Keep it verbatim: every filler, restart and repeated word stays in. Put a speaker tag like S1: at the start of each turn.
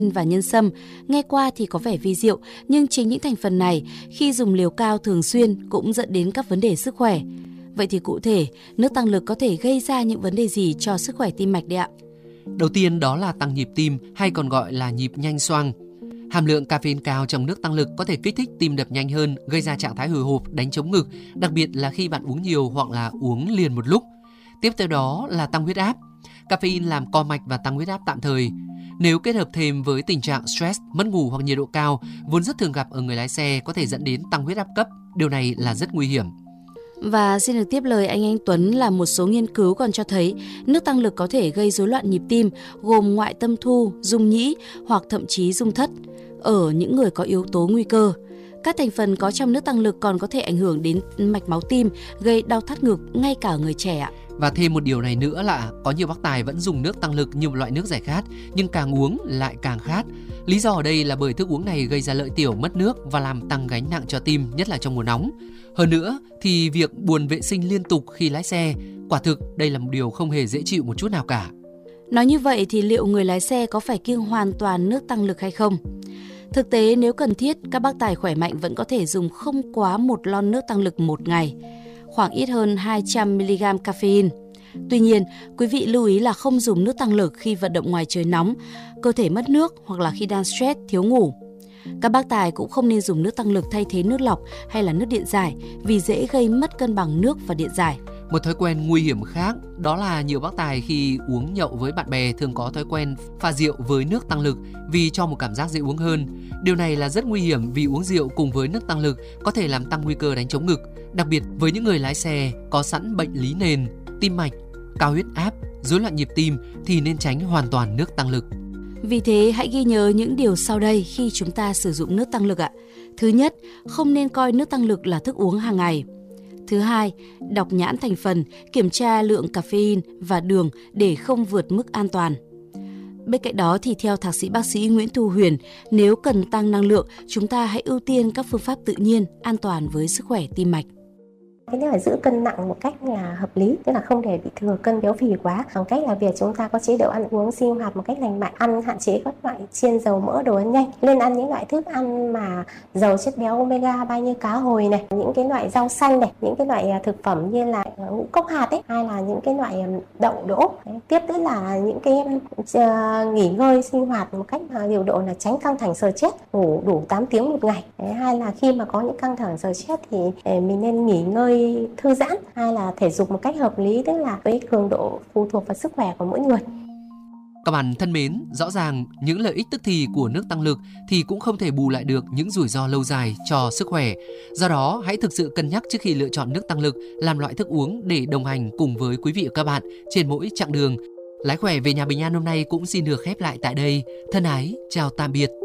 S1: và nhân sâm. Nghe qua thì có vẻ vi diệu, nhưng chính những thành phần này khi dùng liều cao thường xuyên cũng dẫn đến các vấn đề sức khỏe. Vậy thì cụ thể, nước tăng lực có thể gây ra những vấn đề gì cho sức khỏe tim mạch đấy ạ?
S2: Đầu tiên đó là tăng nhịp tim hay còn gọi là nhịp nhanh xoang. Hàm lượng caffeine cao trong nước tăng lực có thể kích thích tim đập nhanh hơn, gây ra trạng thái hồi hộp, đánh trống ngực, đặc biệt là khi bạn uống nhiều hoặc là uống liền một lúc. Tiếp theo đó là tăng huyết áp. Caffeine làm co mạch và tăng huyết áp tạm thời. Nếu kết hợp thêm với tình trạng stress, mất ngủ hoặc nhiệt độ cao, vốn rất thường gặp ở người lái xe, có thể dẫn đến tăng huyết áp cấp. Điều này là rất nguy hiểm.
S1: Và xin được tiếp lời anh Anh Tuấn là một số nghiên cứu còn cho thấy nước tăng lực có thể gây rối loạn nhịp tim, gồm ngoại tâm thu, rung nhĩ hoặc thậm chí rung thất ở những người có yếu tố nguy cơ. Các thành phần có trong nước tăng lực còn có thể ảnh hưởng đến mạch máu tim, gây đau thắt ngực ngay cả ở người trẻ ạ.
S2: Và thêm một điều này nữa là có nhiều bác tài vẫn dùng nước tăng lực như một loại nước giải khát, nhưng càng uống lại càng khát. Lý do ở đây là bởi thức uống này gây ra lợi tiểu, mất nước và làm tăng gánh nặng cho tim, nhất là trong mùa nóng. Hơn nữa thì việc buồn vệ sinh liên tục khi lái xe, quả thực đây là một điều không hề dễ chịu một chút nào cả.
S1: Nói như vậy thì liệu người lái xe có phải kiêng hoàn toàn nước tăng lực hay không? Thực tế nếu cần thiết, các bác tài khỏe mạnh vẫn có thể dùng không quá một lon nước tăng lực một ngày, khoảng ít hơn hai trăm mi-li-gam caffeine. Tuy nhiên, quý vị lưu ý là không dùng nước tăng lực khi vận động ngoài trời nóng, cơ thể mất nước hoặc là khi đang stress, thiếu ngủ. Các bác tài cũng không nên dùng nước tăng lực thay thế nước lọc hay là nước điện giải vì dễ gây mất cân bằng nước và điện giải.
S2: Một thói quen nguy hiểm khác đó là nhiều bác tài khi uống nhậu với bạn bè thường có thói quen pha rượu với nước tăng lực vì cho một cảm giác dễ uống hơn. Điều này là rất nguy hiểm vì uống rượu cùng với nước tăng lực có thể làm tăng nguy cơ đánh trống ngực, đặc biệt với những người lái xe có sẵn bệnh lý nền, tim mạch, cao huyết áp, rối loạn nhịp tim thì nên tránh hoàn toàn nước tăng lực.
S1: Vì thế hãy ghi nhớ những điều sau đây khi chúng ta sử dụng nước tăng lực ạ. Thứ nhất, không nên coi nước tăng lực là thức uống hàng ngày. Thứ hai, đọc nhãn thành phần, kiểm tra lượng caffeine và đường để không vượt mức an toàn. Bên cạnh đó thì theo thạc sĩ bác sĩ Nguyễn Thu Huyền, nếu cần tăng năng lượng, chúng ta hãy ưu tiên các phương pháp tự nhiên, an toàn với sức khỏe tim mạch.
S3: Cái này là giữ cân nặng một cách là hợp lý, tức là không để bị thừa cân béo phì quá, bằng cách là việc chúng ta có chế độ ăn uống sinh hoạt một cách lành mạnh, ăn hạn chế các loại chiên dầu mỡ, đồ ăn nhanh, lên ăn những loại thức ăn mà giàu chất béo omega ba như cá hồi này, những cái loại rau xanh này, những cái loại thực phẩm như là ngũ cốc hạt ấy, hay là những cái loại đậu đỗ. Tiếp nữa là những cái uh, nghỉ ngơi sinh hoạt một cách điều độ là tránh căng thẳng stress, ngủ đủ tám tiếng một ngày. Đấy, hay là khi mà có những căng thẳng stress thì mình nên nghỉ ngơi thư giãn hay là thể dục một cách hợp lý, tức là với cường độ phụ thuộc vào sức khỏe của mỗi người.
S2: Các bạn thân mến, rõ ràng những lợi ích tức thì của nước tăng lực thì cũng không thể bù lại được những rủi ro lâu dài cho sức khỏe. Do đó, hãy thực sự cân nhắc trước khi lựa chọn nước tăng lực làm loại thức uống để đồng hành cùng với quý vị và các bạn trên mỗi chặng đường. Lái khỏe về nhà bình an hôm nay cũng xin được khép lại tại đây. Thân ái, chào tạm biệt.